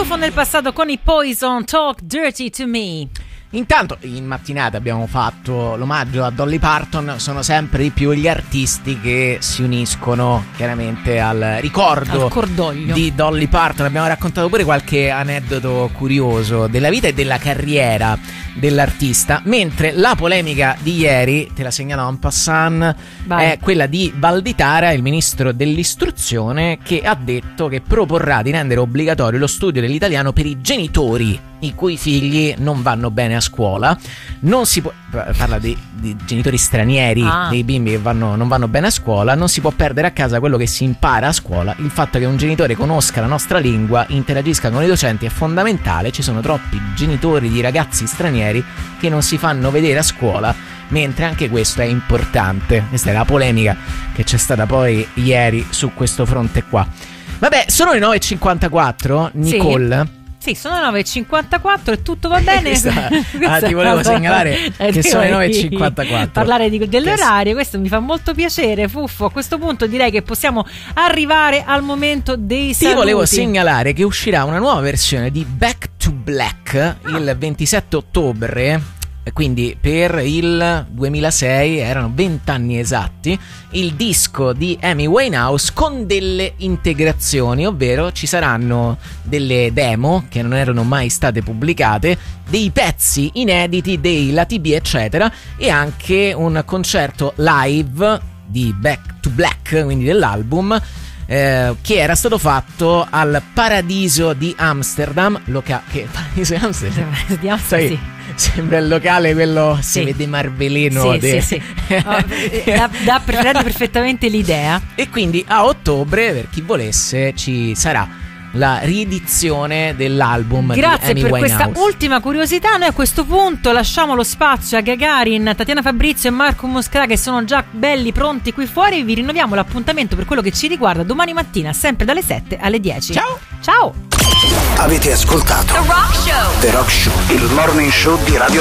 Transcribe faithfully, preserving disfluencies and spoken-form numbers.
Tuffo nel passato con i Poison, Talk Dirty to Me. Intanto in mattinata abbiamo fatto l'omaggio a Dolly Parton. Sono sempre di più gli artisti che si uniscono chiaramente al ricordo al cordoglio di Dolly Parton. Abbiamo raccontato pure qualche aneddoto curioso della vita e della carriera dell'artista, mentre la polemica di ieri, te la segnalo en passant, Vai. è quella di Valditara, il ministro dell'istruzione, che ha detto che proporrà di rendere obbligatorio lo studio dell'italiano per i genitori i cui figli non vanno bene a scuola. Non si può, parla di, di genitori stranieri, ah. dei bimbi che vanno, non vanno bene a scuola. Non si può perdere a casa quello che si impara a scuola. Il fatto che un genitore conosca la nostra lingua, interagisca con i docenti è fondamentale. Ci sono troppi genitori di ragazzi stranieri che non si fanno vedere a scuola, mentre anche questo è importante. Questa è la polemica che c'è stata poi ieri su questo fronte qua. Vabbè, sono le nove e cinquantaquattro, Nicole. Sì. Sì, sono le nove e cinquantaquattro e tutto va bene. Questa, ah, ti volevo segnalare eh, che sono le nove e cinquantaquattro. Parlare di, dell'orario, questo mi fa molto piacere, Fuffo. A questo punto direi che possiamo arrivare al momento dei saluti. Ti volevo segnalare che uscirà una nuova versione di Back to Black ah. il ventisette ottobre. Quindi per il duemilasei erano vent'anni esatti, il disco di Amy Winehouse con delle integrazioni, ovvero ci saranno delle demo che non erano mai state pubblicate, dei pezzi inediti, dei lati B eccetera, e anche un concerto live di Back to Black, quindi dell'album, Eh, che era stato fatto al Paradiso di Amsterdam. Loca- che Paradiso di Amsterdam? Di Amsterdam, Sai, sì. Sembra il locale quello, sì. si vede Marvelino. Sì, de- sì, sì. Oh, dà, dà prende perfettamente l'idea. E quindi a ottobre, per chi volesse, ci sarà la riedizione dell'album. Grazie di Amy per Winehouse. questa ultima curiosità. Noi a questo punto lasciamo lo spazio a Gagarin, Tatiana Fabrizio e Marco Moscra, che sono già belli pronti qui fuori. Vi rinnoviamo l'appuntamento per quello che ci riguarda domani mattina, sempre dalle sette alle dieci. Ciao. Ciao. Avete ascoltato The Rock Show. The Rock Show, il morning show di Radio